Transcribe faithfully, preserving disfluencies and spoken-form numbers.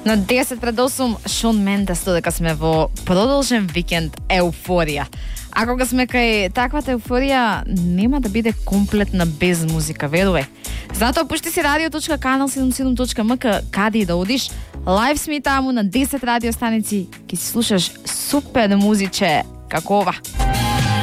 На десет пред осум Шон Мендес додека сме во продолжен викенд еуфорија. А кога сме кај таквата еуфорија, нема да биде комплетна без музика, верувај. Затоа пушти си радио точка канал седумдесет и седум точка ем ка, каде и да одиш. Лайв сме таму на десет радио станици, ќе си слушаш супер музиче како ова.